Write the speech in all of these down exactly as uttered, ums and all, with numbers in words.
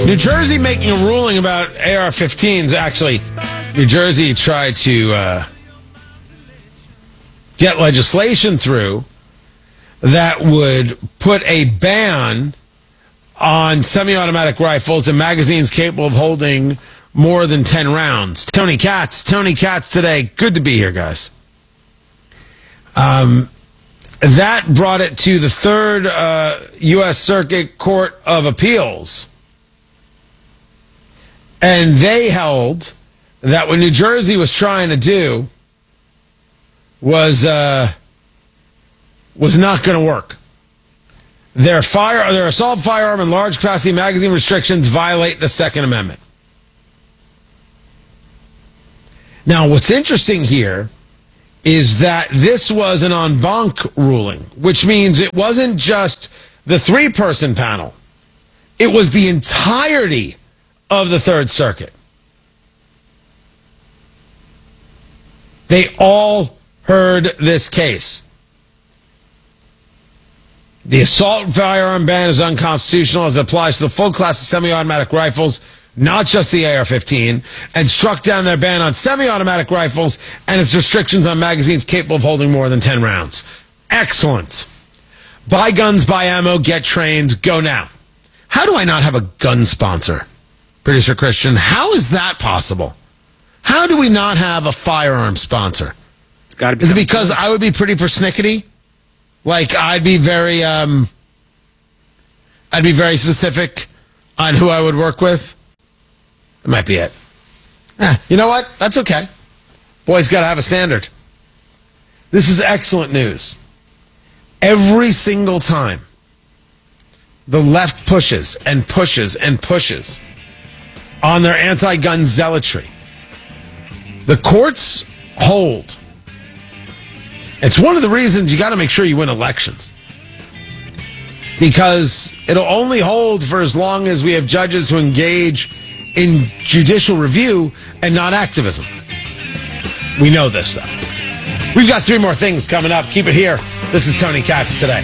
New Jersey making a ruling about A R fifteens. Actually, New Jersey tried to uh, get legislation through that would put a ban on semi-automatic rifles and magazines capable of holding more than ten rounds. Tony Katz, Tony Katz today. Good to be here, guys. Um, that brought it to the third uh, U S Circuit Court of Appeals. And they held that what New Jersey was trying to do was uh, was not going to work. Their fire, their assault firearm and large capacity magazine restrictions violate the Second Amendment. Now, what's interesting here is that this was an en banc ruling, which means it wasn't just the three-person panel. It was the entirety of the Third Circuit. They all heard this case. The assault firearm ban is unconstitutional as it applies to the full class of semi-automatic rifles, not just the A R fifteen, and struck down their ban on semi-automatic rifles and its restrictions on magazines capable of holding more than ten rounds. Excellent. Buy guns, buy ammo, get trained, go now. How do I not have a gun sponsor? Producer Christian, how is that possible? How do we not have a firearm sponsor? It's gotta be is it because I would be pretty persnickety? Like, I'd be very, um, I'd be very specific on who I would work with? That might be it. Eh, you know what? That's okay. Boys got to have a standard. This is excellent news. Every single time the left pushes and pushes and pushes on their anti-gun zealotry, the courts hold. It's one of the reasons you got to make sure you win elections. Because it'll only hold for as long as we have judges who engage in judicial review and not activism. We know this, though. We've got three more things coming up. Keep it here. This is Tony Katz today.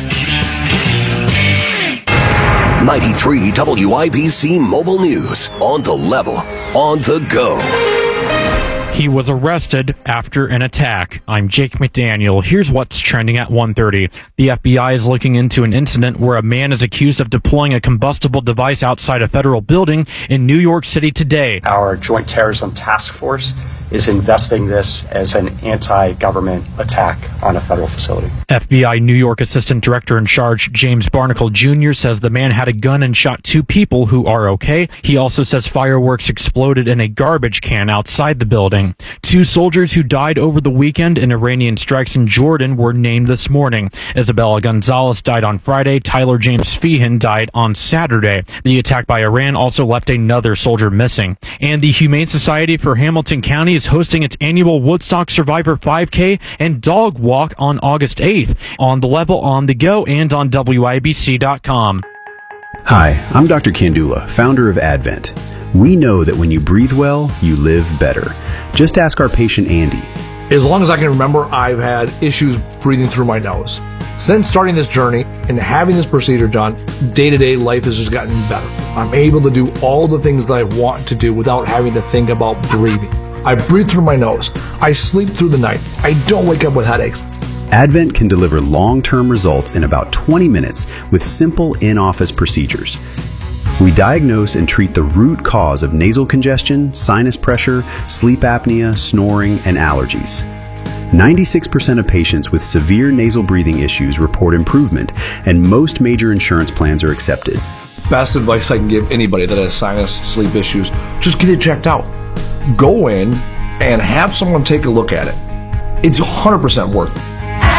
ninety-three W I B C Mobile News. On the level. On the go. He was arrested after an attack. I'm Jake McDaniel. Here's what's trending at one thirty. The F B I is looking into an incident where a man is accused of deploying a combustible device outside a federal building in New York City today. Our Joint Terrorism Task Force is investigating this as an anti-government attack on a federal facility. F B I New York Assistant Director in Charge James Barnacle Junior says the man had a gun and shot two people who are okay. He also says fireworks exploded in a garbage can outside the building. Two soldiers who died over the weekend in Iranian strikes in Jordan were named this morning. Isabella Gonzalez died on Friday. Tyler James Feehan died on Saturday. The attack by Iran also left another soldier missing. And the Humane Society for Hamilton County is hosting its annual Woodstock Survivor five K and Dog Walk on August eighth. On the level, on the go, and on W I B C dot com. Hi, I'm Doctor Kandula, founder of Advent. We know that when you breathe well, you live better. Just ask our patient Andy. As long as I can remember, I've had issues breathing through my nose. Since starting this journey and having this procedure done, day-to-day life has just gotten better. I'm able to do all the things that I want to do without having to think about breathing. I breathe through my nose. I sleep through the night. I don't wake up with headaches. Advent can deliver long-term results in about twenty minutes with simple in-office procedures. We diagnose and treat the root cause of nasal congestion, sinus pressure, sleep apnea, snoring, and allergies. ninety-six percent of patients with severe nasal breathing issues report improvement, and most major insurance plans are accepted. Best advice I can give anybody that has sinus, sleep issues, just get it checked out. Go in and have someone take a look at it. It's one hundred percent worth it.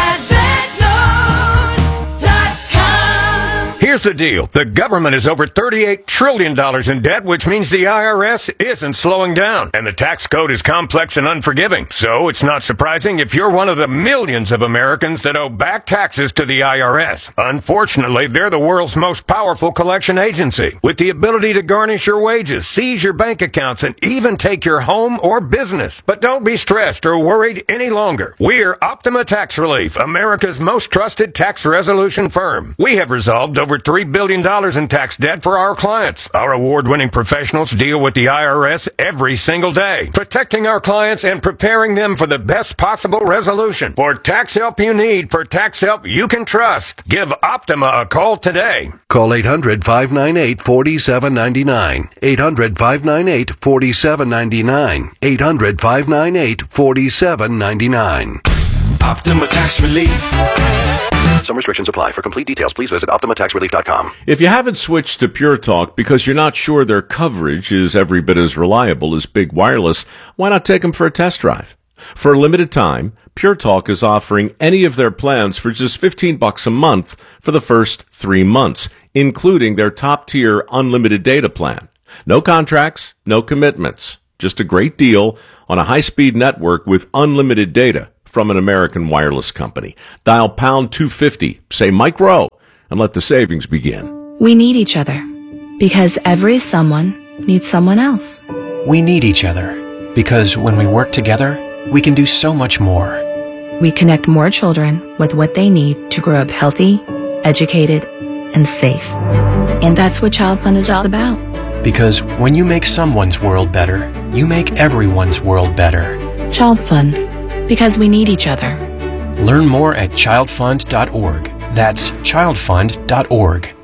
Here's the deal. The government is over thirty-eight trillion dollars in debt, which means the I R S isn't slowing down. And the tax code is complex and unforgiving. So it's not surprising if you're one of the millions of Americans that owe back taxes to the I R S. Unfortunately, they're the world's most powerful collection agency, with the ability to garnish your wages, seize your bank accounts, and even take your home or business. But don't be stressed or worried any longer. We're Optima Tax Relief, America's most trusted tax resolution firm. We have resolved over three billion dollars in tax debt for our clients. Our award-winning professionals deal with the I R S every single day, protecting our clients and preparing them for the best possible resolution. For tax help you need, for tax help you can trust, give Optima a call today. Call eight hundred, five nine eight, four seven nine nine. eight hundred, five nine eight, four seven nine nine. eight hundred, five nine eight, four seven nine nine. Optima Tax Relief. Some restrictions apply. For complete details, please visit Optima Tax Relief dot com. If you haven't switched to Pure Talk because you're not sure their coverage is every bit as reliable as Big Wireless, why not take them for a test drive? For a limited time, Pure Talk is offering any of their plans for just fifteen bucks a month for the first three months, including their top-tier unlimited data plan. No contracts, no commitments. Just a great deal on a high-speed network with unlimited data from an American wireless company. Dial pound two fifty, say Mike Rowe, and let the savings begin. We need each other because every someone needs someone else. We need each other because when we work together, we can do so much more. We connect more children with what they need to grow up healthy, educated, and safe. And that's what Child Fund is all about. Because when you make someone's world better, you make everyone's world better. Child Fund. Because we need each other. Learn more at child fund dot org. That's child fund dot org.